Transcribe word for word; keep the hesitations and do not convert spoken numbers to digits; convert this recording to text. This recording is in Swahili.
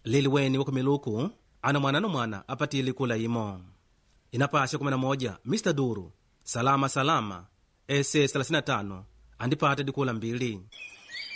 Liliweni wakumiluku ana mwana na mwana apatili kula imo. Inapasha kumi na moja mister Duru salama salama S S thelathini na tano andipata dikula mbili.